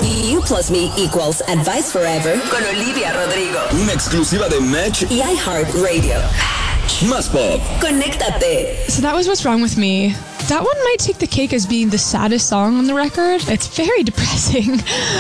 You plus me equals advice forever con Olivia Rodrigo. Una exclusiva de Match y iHeartRadio. Más Pop. Conéctate. So that was What's Wrong With Me. That one might take the cake as being the saddest song on the record. It's very depressing.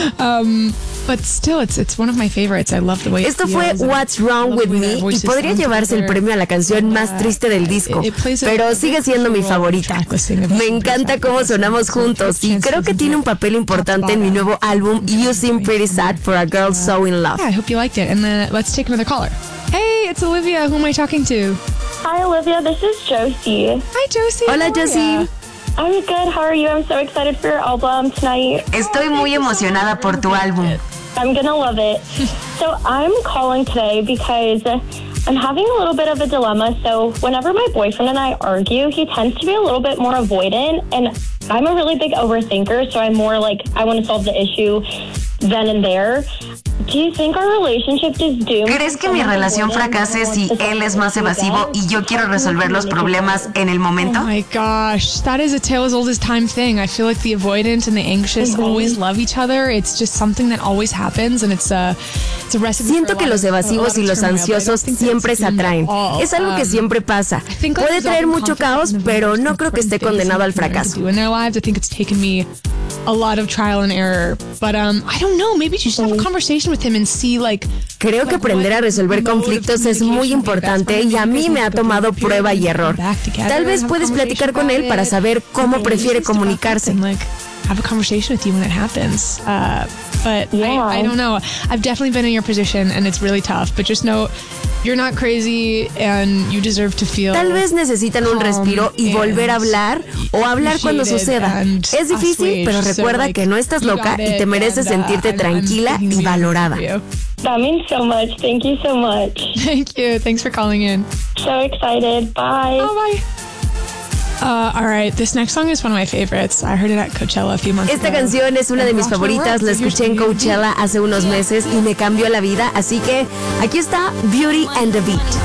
But still, it's one of my favorites. I love the way Esto fue What's Wrong With Me y podría llevarse el premio a la canción más triste del disco, pero sigue siendo mi favorita. Me encanta cómo sonamos juntos y creo que tiene un papel importante en mi nuevo álbum You Seem Pretty Sad for a Girl So In Love. Yeah, I hope you liked it. And let's take another caller. Hey, it's Olivia. Who am I talking to? Hi, Olivia. This is Josie. Hi, Josie. Hola, Josie. I'm good. How are you? I'm so excited for your album tonight. Estoy muy emocionada por tu álbum. I'm gonna love it. So I'm calling today because I'm having a little bit of a dilemma. So whenever my boyfriend and I argue, he tends to be a little bit more avoidant, and I'm a really big overthinker, so I'm more like, I want to solve the issue then and there. Do you think our relationship is doomed? ¿Crees que mi relación fracase si él es más evasivo y yo quiero resolver los problemas en el momento? Oh my gosh, that is a tale as old as time thing. I feel like the avoidant and the anxious always love each other. It's just something that always happens, and it's a recipe. Siento que los evasivos y los ansiosos siempre se atraen. Es algo que siempre pasa. Puede traer mucho caos, pero no creo que esté condenado al fracaso. In their lives, I think it's taken me a lot of trial and error, but I don't know, maybe you should have a conversation with him and see Creo que aprender a resolver conflictos es muy importante y a mí me ha tomado prueba y error. Tal vez puedes platicar con él para saber cómo prefiere comunicarse. Have a conversation with you when it happens. But yeah. I don't know. I've definitely been in your position and it's really tough, but just know you're not crazy and you deserve to feel. Tal vez necesitan un respiro y volver a hablar o hablar cuando suceda. Es difícil, pero recuerda que no estás loca y te mereces sentirte tranquila y valorada. That means so much. Thank you so much. Thank you. Thanks for calling in. So excited. Bye. Oh, bye. All right, this next song is one of my favorites. I heard it at Coachella a few months ago. Esta canción es una de mis favoritas. La escuché en Coachella hace unos meses y me cambió la vida. Así que aquí está Beauty and the Beat.